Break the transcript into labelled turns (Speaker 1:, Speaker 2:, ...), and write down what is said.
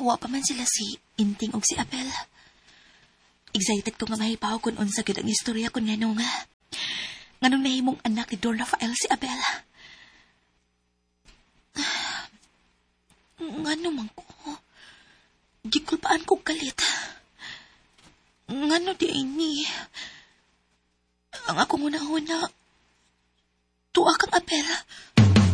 Speaker 1: Wa pa man sila si Inting og si Abel. Excited ko nga mahipaw kung unsa gyud ang istorya kun nganong nahimong anak ni Don Rafael si Abel. Ngano man ko? Gikulpaan ko galit. Ngano di ini? Ang akong una-una, tuwa kang Abel.